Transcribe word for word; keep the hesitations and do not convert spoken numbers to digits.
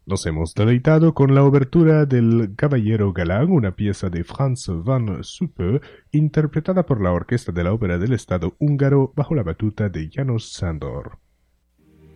Nos hemos deleitado con la obertura del Caballero Galán, una pieza de Franz van Suppe, interpretada por la Orquesta de la Ópera del Estado húngaro bajo la batuta de János Sándor.